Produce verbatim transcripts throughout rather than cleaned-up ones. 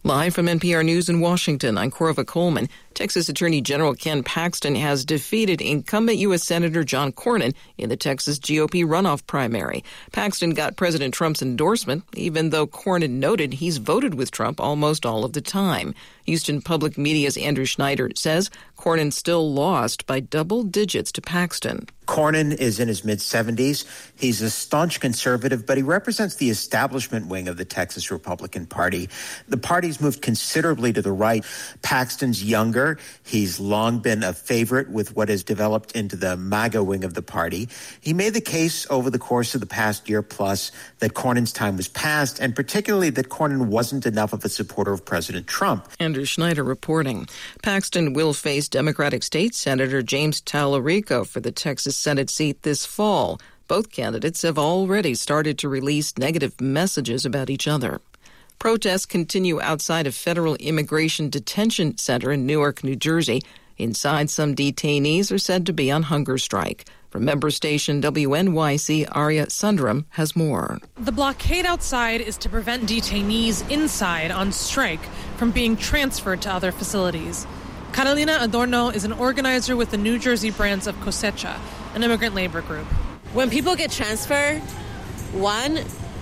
Live from N P R News in Washington, I'm Corva Coleman. Texas Attorney General Ken Paxton has defeated incumbent U S. Senator John Cornyn in the Texas G O P runoff primary. Paxton got President Trump's endorsement, even though Cornyn noted he's voted with Trump almost all of the time. Houston Public Media's Andrew Schneider says Cornyn still lost by double digits to Paxton. Cornyn is in his mid-seventies. He's a staunch conservative, but he represents the establishment wing of the Texas Republican Party. The party's moved considerably to the right. Paxton's younger. He's long been a favorite with what has developed into the MAGA wing of the party. He made the case over the course of the past year plus that Cornyn's time was past, and particularly that Cornyn wasn't enough of a supporter of President Trump. Andrew Schneider reporting. Paxton will face Democratic State Senator James Tallarico for the Texas Senate seat this fall. Both candidates have already started to release negative messages about each other. Protests continue outside a federal immigration detention center in Newark, New Jersey. Inside, some detainees are said to be on hunger strike. From member station W N Y C, Arya Sundaram has more. The blockade outside is to prevent detainees inside on strike from being transferred to other facilities. Carolina Adorno is an organizer with the New Jersey branch of Cosecha, an immigrant labor group. When people get transferred, one,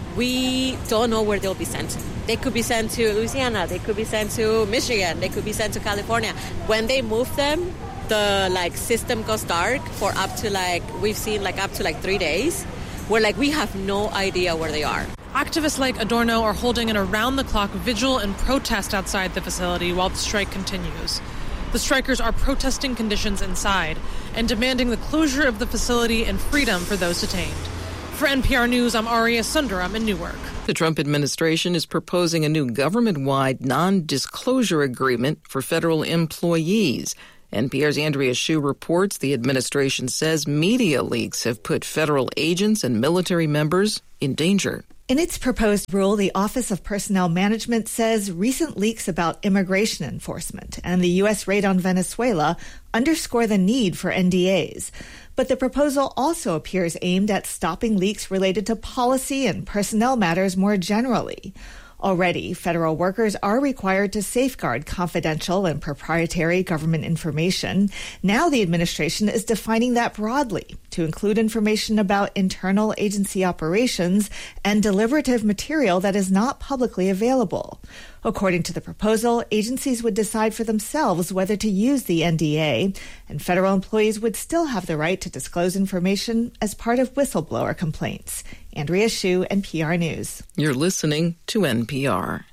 we don't know where they'll be sent. They could be sent to Louisiana, they could be sent to Michigan, they could be sent to California. When they move them, the like system goes dark for up to like, we've seen like up to like three days, where like we have no idea where they are. Activists like Adorno are holding an around-the-clock vigil and protest outside the facility while the strike continues. The strikers are protesting conditions inside and demanding the closure of the facility and freedom for those detained. For N P R News, I'm Arya Sundaram in Newark. The Trump administration is proposing a new government-wide non-disclosure agreement for federal employees. N P R's Andrea Hsu reports the administration says media leaks have put federal agents and military members in danger. In its proposed rule, the Office of Personnel Management says recent leaks about immigration enforcement and the U S raid on Venezuela underscore the need for N D As. But the proposal also appears aimed at stopping leaks related to policy and personnel matters more generally. Already, federal workers are required to safeguard confidential and proprietary government information. Now the administration is defining that broadly to include information about internal agency operations and deliberative material that is not publicly available. According to the proposal, agencies would decide for themselves whether to use the N D A, and federal employees would still have the right to disclose information as part of whistleblower complaints. Andrea Hsu, N P R News. You're listening to N P R.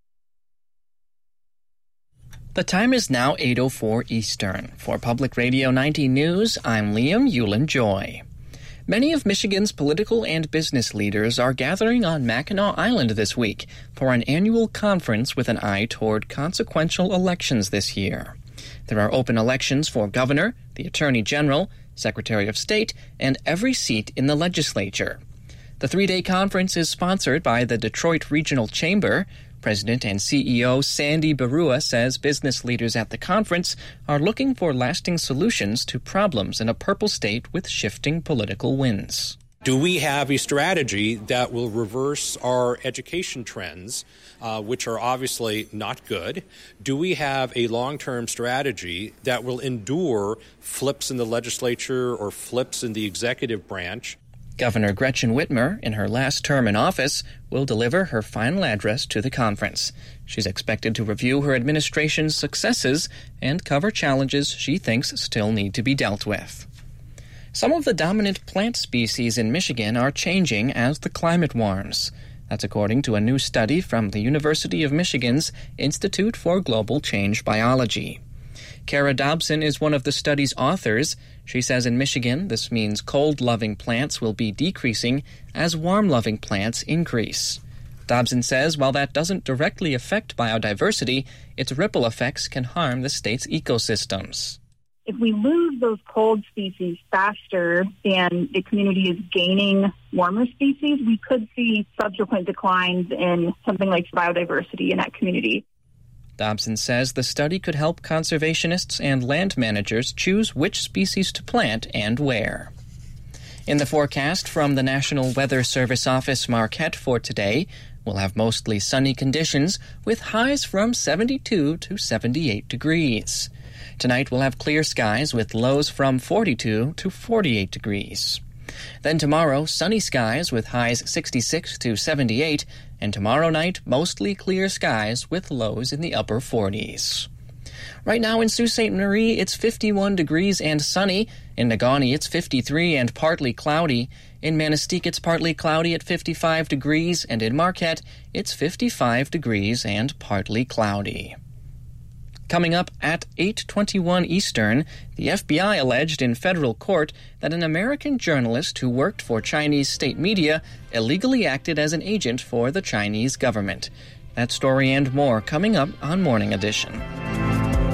The time is now eight oh four Eastern. For Public Radio ninety News, I'm Liam Yulin-Joy. Many of Michigan's political and business leaders are gathering on Mackinac Island this week for an annual conference with an eye toward consequential elections this year. There are open elections for governor, the attorney general, secretary of state, and every seat in the legislature. The three-day conference is sponsored by the Detroit Regional Chamber. President and C E O Sandy Barua says business leaders at the conference are looking for lasting solutions to problems in a purple state with shifting political winds. Do we have a strategy that will reverse our education trends, uh, which are obviously not good? Do we have a long-term strategy that will endure flips in the legislature or flips in the executive branch? Governor Gretchen Whitmer, in her last term in office, will deliver her final address to the conference. She's expected to review her administration's successes and cover challenges she thinks still need to be dealt with. Some of the dominant plant species in Michigan are changing as the climate warms. That's according to a new study from the University of Michigan's Institute for Global Change Biology. Kara Dobson is one of the study's authors. She says in Michigan, this means cold-loving plants will be decreasing as warm-loving plants increase. Dobson says while that doesn't directly affect biodiversity, its ripple effects can harm the state's ecosystems. If we lose those cold species faster than the community is gaining warmer species, we could see subsequent declines in something like biodiversity in that community. Dobson says the study could help conservationists and land managers choose which species to plant and where. In the forecast from the National Weather Service Office Marquette for today, We'll have mostly sunny conditions with highs from seventy-two to seventy-eight degrees. Tonight we'll have clear skies with lows from forty-two to forty-eight degrees. Then tomorrow, sunny skies with highs sixty-six to seventy-eight, and tomorrow night, mostly clear skies with lows in the upper forties. Right now in Sault Ste. Marie, it's fifty-one degrees and sunny. In Negaunee, it's fifty-three and partly cloudy. In Manistique, it's partly cloudy at fifty-five degrees, and in Marquette, it's fifty-five degrees and partly cloudy. Coming up at eight twenty-one Eastern, the F B I alleged in federal court that an American journalist who worked for Chinese state media illegally acted as an agent for the Chinese government. That story and more coming up on Morning Edition.